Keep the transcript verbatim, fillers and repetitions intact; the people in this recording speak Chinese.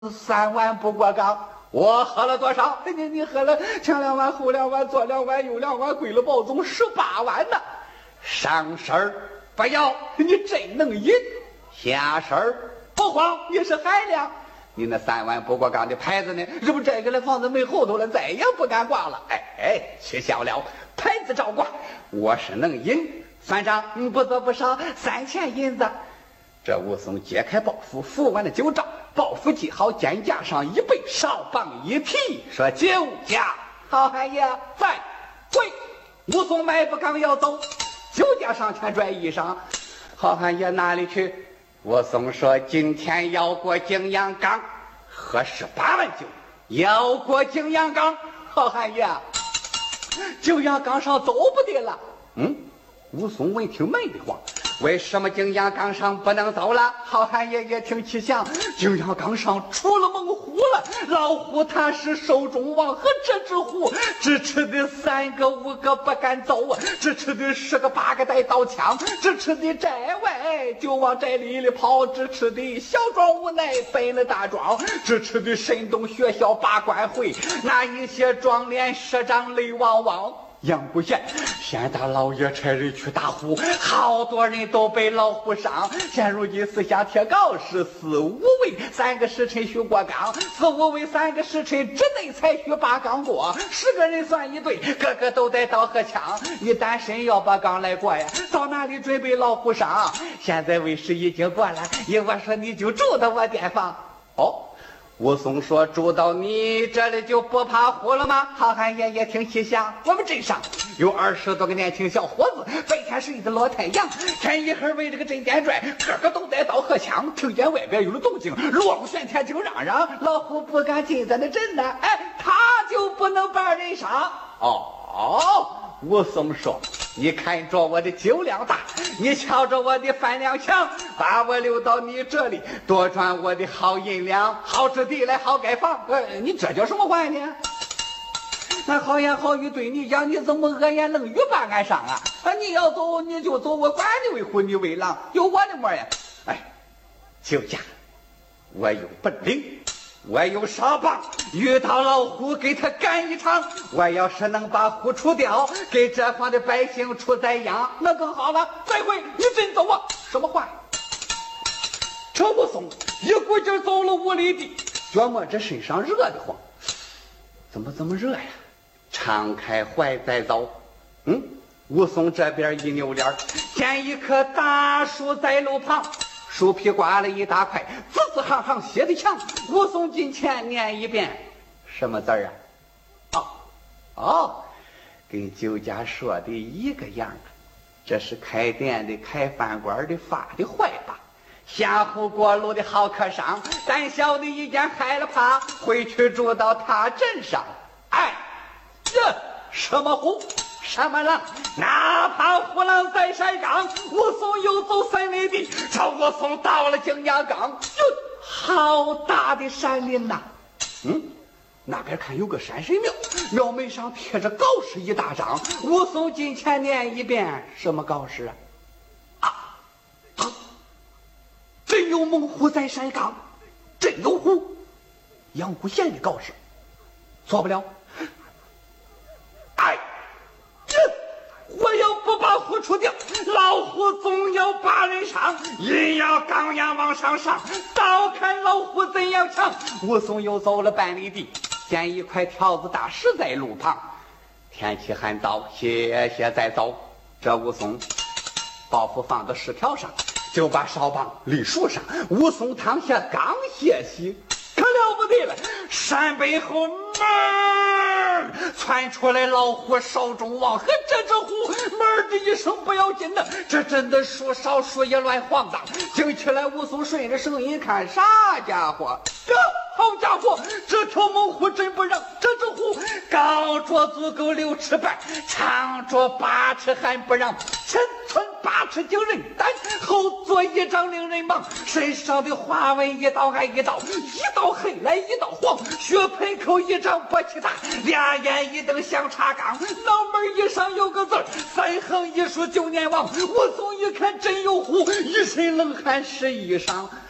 三碗不过岗。我喝了多少？你你喝了前两碗，后两碗，左两碗，右两碗，归了保总十八碗呢。上身儿不要，你真能饮；下身儿不慌，你是海量。你那三碗不过岗的牌子呢？这不摘下来放在门后头了，再也不敢挂了。哎哎，取消了，牌子照挂。我是能饮，算账，嗯，不多不少，三钱银子。这武松揭开包袱，付完了酒账，包袱系好，肩架上一背，少棒一提，说酒家好汉爷在跪。武松迈步刚要走，酒家上前拽衣裳，好汉爷哪里去？武松说：“今天要过景阳冈，喝十八碗酒，要过景阳冈。”好汉爷，景阳冈上走不得了。嗯，武松闻听闷得慌。为什么景阳冈上不能走了？好汉爷也听其详，景阳冈上出了猛虎了。老虎他是手中王，和这只虎只吃的三个五个不敢走，只吃的十个八个带刀枪，只吃的寨外就往寨里里跑，只吃的小庄无奈奔了大庄，只吃的神东学校八关会，那一些庄脸社长泪汪汪。杨不贤，县大老爷差人去打虎，好多人都被老虎伤。现如今四下贴告示，四五位三个时辰须过岗，四五位三个时辰只得才须把岗过。十个人算一队，个个都带刀和枪。你单身要把岗来过呀，到哪里准备老虎伤？现在为师已经过了，一我说你就住到我店房。哦。武松说：“住到你这里就不怕虎了吗？”好汉爷也听其详。我们镇上有二十多个年轻小伙子，白天是一个老太阳，天一黑围着个镇店转，个个都带刀和枪。听见外边有了动静，龙旋天就嚷嚷：“老虎不敢进咱的镇呢！”哎，他就不能把人杀。哦，武松说：“你看着我的酒量大，你瞧着我的饭量强，把我留到你这里，多赚我的好银两，好置地来，好盖房。呃，你这叫什么话呢？那好言好语对你讲，你怎么恶言冷语把俺上啊？啊，你要走你就走，我管你为虎，你为狼，有我的模样。哎，酒家，我有本领。我有沙棒，遇到老虎给他干一场。我要是能把虎除掉，给这方的百姓除灾殃，那更好了。再会，你真走啊？什么话？这武松一股劲走了五里地，觉摸这身上热得慌，怎么这么热呀？敞开怀再走。嗯，武松这边一扭脸，见一棵大树在路旁。树皮刮了一大块，字字行行写的强。武松近前念一遍，什么字儿啊？哦哦，跟酒家说的一个样啊。这是开店的、开饭馆的发的坏吧？下湖过路的好客商，胆小的一见害了怕，回去住到他镇上。哎，这什么虎？什么狼？哪怕虎狼在山岗，武松又走三里地，这武松到了景阳冈，哟，好大的山林呐！嗯，那边看有个山神庙，庙门上贴着告示一大张。武松近前念一遍，什么告示啊？啊啊！真有猛虎在山岗，真有虎！杨虎县的告示，错不了。哎。我要不把虎除掉，老虎总要把人伤，人要刚阳往上上，倒看老虎怎样强。武松又走了半里地，见一块条子大石在路旁，天气还早，歇歇再走。这武松包袱放到石条上，就把哨棒立树上。武松躺下刚歇息，可了不得了，山背后门窜出来老虎手中王，和这只虎门的一声不要紧的，这真的树梢树叶乱晃荡。惊起来，武松顺着声音看，啥家伙？这好家伙，这条猛虎真不让。这只虎高着足够六尺半，长着八尺还不让，前寸八尺惊人胆，后坐一丈令人忙。身上的花纹一道挨一道，一道黑来一道黄，血盆口一张勃起大，俩眼一瞪像茶缸，脑门以上有个字儿，三横一竖九年王。武松一看真有虎，一身冷汗湿衣裳。